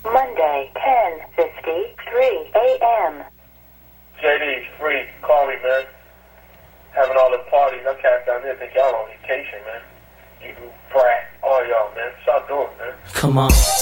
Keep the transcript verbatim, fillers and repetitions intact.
Monday, ten fifty-three a.m. J D, free. Call me, man. Having all the parties. I cast down here think y'all on vacation, man. You brat. All y'all, man. Stop doing it, man. Come on.